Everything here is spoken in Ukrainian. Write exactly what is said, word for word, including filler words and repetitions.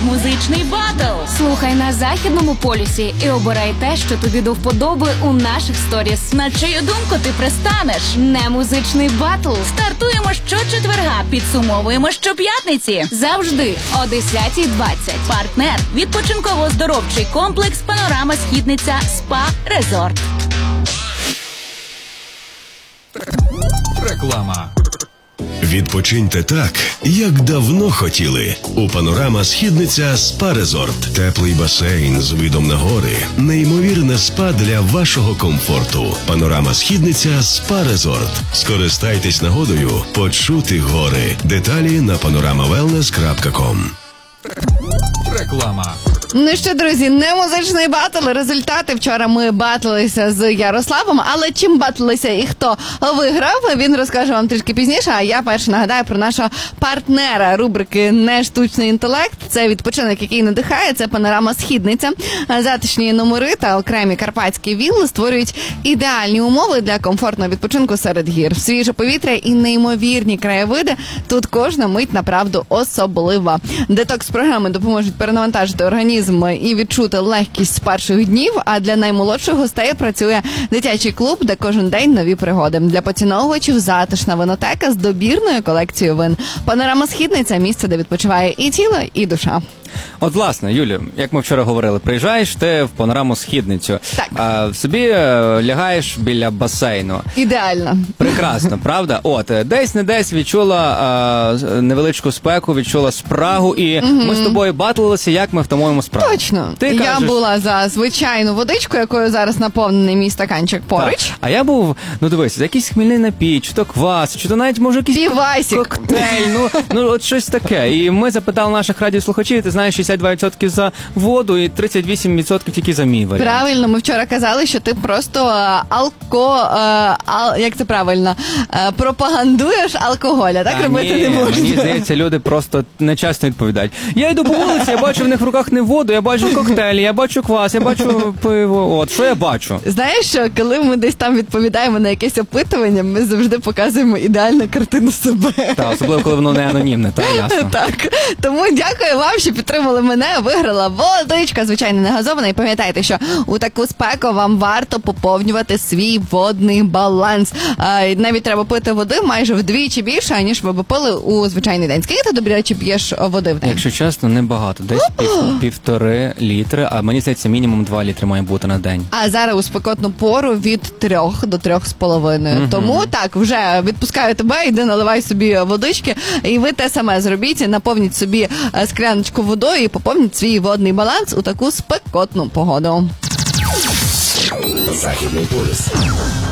Музичний батл. Слухай на Західному полюсі і обирай те, що тобі до вподоби у наших сторіс. На чию думку ти пристанеш? Не музичний батл. Стартуємо щочетверга, підсумовуємо щоп'ятниці. Завжди о десятій двадцять. Партнер – відпочинково-оздоровчий комплекс «Панорама Східниця СПА Резорт». Реклама. Відпочиньте так, як давно хотіли. У «Панорама Східниця СПА Резорт. Теплий басейн з видом на гори. Неймовірне спа для вашого комфорту. «Панорама Східниця СПА Резорт». Скористайтесь нагодою почути гори. Деталі на панорама велнес крапка ком. Реклама. Ну що, друзі, не музичний батл. Результати. Вчора ми батлилися з Ярославом, але чим батлилися і хто виграв, він розкаже вам трішки пізніше, а я перше нагадаю про нашого партнера рубрики «Не штучний інтелект». Це відпочинок, який надихає, це «Панорама Східниця». Затишні номери та окремі карпатські вілли створюють ідеальні умови для комфортного відпочинку серед гір. Свіже повітря і неймовірні краєвиди. Тут кожна мить, направду, особлива. Детокс-програми допоможуть перенавантажити організм і відчути легкість з перших днів, а для наймолодших гостей працює дитячий клуб, де кожен день нові пригоди. Для поціновувачів затишна винотека з добірною колекцією вин. «Панорама Східниця» – місце, де відпочиває і тіло, і душа. От, власне, Юлю, як ми вчора говорили, приїжджаєш ти в «Панораму Східницю», Так. а, собі лягаєш біля басейну. Ідеально. Прекрасно, правда? От, десь не десь відчула а, невеличку спеку, відчула спрагу, і mm-hmm. ми з тобою батлилися, як ми втамуємо спрагу. Точно. Ти я кажеш... була за звичайну водичку, якою зараз наповнений мій стаканчик поруч. Так. А я був, ну дивись, якийсь хмільний напій, чи то квас, чи то навіть, може, якийсь Півасік. коктейль, ну, ну от щось таке. І ми запитали наших радіослухачів, ти знаєш, шістдесят два відсотки за воду і тридцять вісім відсотків тільки за мій варіант. Правильно, ми вчора казали, що ти просто а, алко... А, ал, як це правильно? А, пропагандуєш алкоголь, а так Та робити ні, не можна. Мені здається, люди просто нечасно відповідають. Я йду по вулиці, я бачу в них в руках не воду, я бачу коктейлі, я бачу квас, я бачу пиво. От, що я бачу? Знаєш що, коли ми десь там відповідаємо на якесь опитування, ми завжди показуємо ідеальну картину себе. Так, особливо, коли воно не анонімне, так, ясно. Так, тому дякую вам, що підтримали мене, виграла водичка, звичайно, не газована. І пам'ятайте, що у таку спеку вам варто поповнювати свій водний баланс. А, навіть треба пити води майже вдвічі більше, ніж ви б пили у звичайний день. Скільки ти, до речі, п'єш води в день? Якщо чесно, небагато. Десь пів, півтори літри, а мені здається, мінімум два літри має бути на день. А зараз у спекотну пору від трьох до трьох з половиною. Угу. Тому так, вже відпускаю тебе, йди наливай собі водички, і ви те саме зробіть, наповніть собі скляночку водою і поповніть свій водний баланс у таку спекотну погоду. Західний полюс.